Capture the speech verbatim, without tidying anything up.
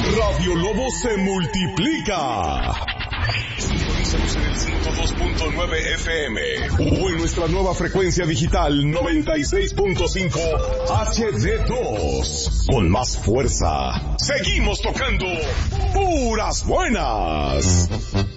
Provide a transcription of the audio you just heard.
Radio Lobo se multiplica. Sintonízanos en el ciento dos punto nueve F M o en nuestra nueva frecuencia digital noventa y seis punto cinco H D dos. Con más fuerza, seguimos tocando puras buenas.